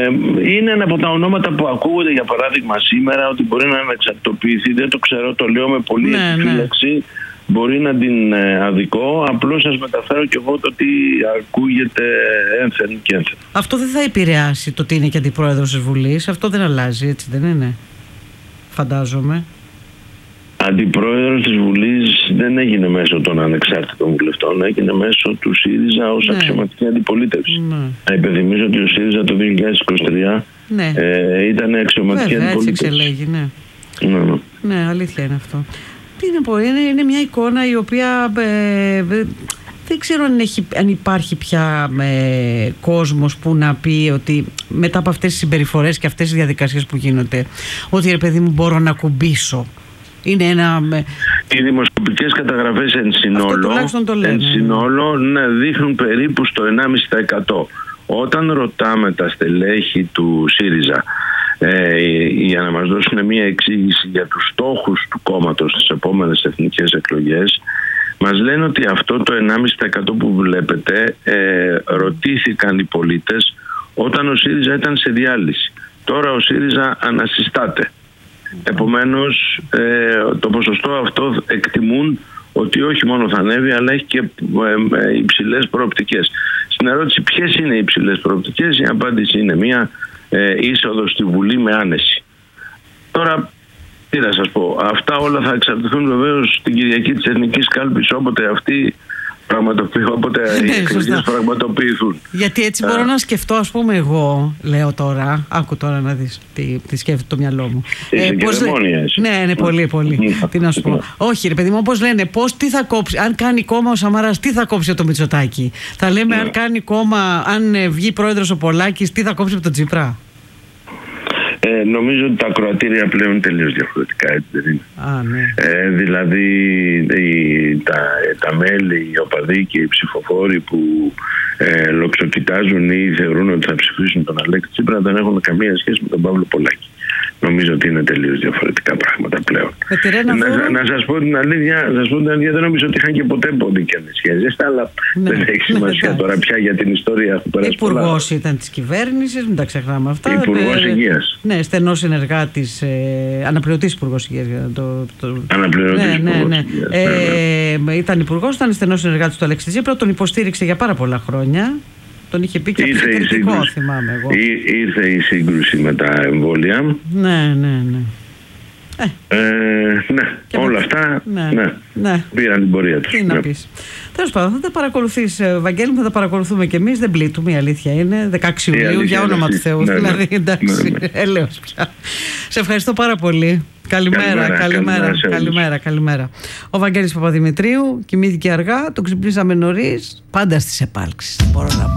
Είναι ένα από τα ονόματα που ακούγονται, για παράδειγμα σήμερα, ότι μπορεί να ανεξαρτητοποιηθεί. Δεν το ξέρω, το λέω με πολύ επιφύλαξη. Μπορεί να την αδικώ. Απλώς σας μεταφέρω και εγώ το ότι ακούγεται ένθεν και ένθεν. Αυτό δεν θα επηρεάσει το ότι είναι και αντιπρόεδρος της Βουλής. Αυτό δεν αλλάζει, έτσι δεν είναι? Φαντάζομαι. Αντιπρόεδρος της Βουλής δεν έγινε μέσω των ανεξάρτητων βουλευτών, έγινε μέσω του ΣΥΡΙΖΑ ως αξιωματική αντιπολίτευση. Να υπενθυμίσω ότι ο ΣΥΡΙΖΑ το 2023 ήταν αξιωματική αντιπολίτευση. Έτσι εξελέγει, ναι, αλήθεια είναι αυτό. Τι να πω, είναι μια εικόνα η οποία δεν ξέρω αν υπάρχει πια κόσμος που να πει ότι μετά από αυτές τις συμπεριφορές και αυτές τις διαδικασίες που γίνονται, ότι ρε παιδί μου μπορώ να κουμπίσω. Είναι Οι δημοσκοπικές καταγραφές εν συνόλο δείχνουν περίπου στο 1,5%. Όταν ρωτάμε τα στελέχη του ΣΥΡΙΖΑ για να μας δώσουν μια εξήγηση για τους στόχους του κόμματος στις επόμενες εθνικές εκλογές, μας λένε ότι αυτό το 1,5% που βλέπετε ρωτήθηκαν οι πολίτες όταν ο ΣΥΡΙΖΑ ήταν σε διάλυση. Τώρα ο ΣΥΡΙΖΑ ανασυστάται. Επομένως το ποσοστό αυτό εκτιμούν ότι όχι μόνο θα ανέβει, αλλά έχει και υψηλές προοπτικές. Στην ερώτηση ποιες είναι οι υψηλές προοπτικές, η απάντηση είναι μια είσοδο στη Βουλή με άνεση. Τώρα τι να σας πω, αυτά όλα θα εξαρτηθούν βεβαίως την Κυριακή της Εθνικής Κάλπης, όποτε αυτή όποτε οι εκλογές πραγματοποιηθούν. Γιατί έτσι μπορώ να σκεφτώ, ας πούμε, εγώ λέω τώρα, άκου τώρα να δεις τι σκέφτεται το μυαλό μου. Ναι, πολύ. Τι να σου πω. Όχι, ρε παιδί μου, όπως λένε, τι θα κόψει, αν κάνει κόμμα ο Σαμαράς, τι θα κόψει από το Μητσοτάκη. Θα λέμε, αν κάνει κόμμα, αν βγει πρόεδρος ο Πολάκης, τι θα κόψει από τον Τσίπρα. Νομίζω ότι τα ακροατήρια πλέον είναι τελείως διαφορετικά, έτσι δεν είναι? Δηλαδή τα μέλη, οι οπαδοί και οι ψηφοφόροι που λοξοκοιτάζουν ή θεωρούν ότι θα ψηφίσουν τον Αλέξη Τσίπρα δεν έχουν καμία σχέση με τον Παύλο Πολάκη. Νομίζω ότι είναι τελείως διαφορετικά πράγματα πλέον. Να σας πω την αλήθεια, δεν νομίζω ότι είχαν και ποτέ ποντικές σχέσεις, αλλά δεν έχει σημασία τώρα πια για την ιστορία που περάσει. Υπουργός ήταν της κυβέρνησης, μην τα ξεχνάμε αυτά. Υπουργός Υγείας. Ναι, στενός συνεργάτης, αναπληρωτής Υπουργός Υγείας. Αναπληρωτής Υπουργός Υγείας. Ήταν υπουργός, ήταν στενός συνεργάτης του Αλέξη Τσίπρα, τον υποστήριξε για πάρα πολλά χρόνια. Τον είχε πει και κριτικό, θυμάμαι εγώ. Ήρθε η σύγκρουση με τα εμβόλια. Ναι. Όλα αυτά πήραν την πορεία τους. Τι να πεις. Τέλος πάντων, θα τα παρακολουθείς, Βαγγέλη, θα τα παρακολουθούμε κι εμείς. Δεν πλήττουμε, η αλήθεια είναι. 16 Ιουλίου, για όνομα του Θεού. Δηλαδή, εντάξει, έλεος πια. Σε ευχαριστώ πάρα πολύ. Καλημέρα. Ο Βαγγέλης Παπαδημητρίου κοιμήθηκε αργά, τον ξυπνήσαμε νωρίς, πάντα στις επάλξεις. Μπορώ να πω.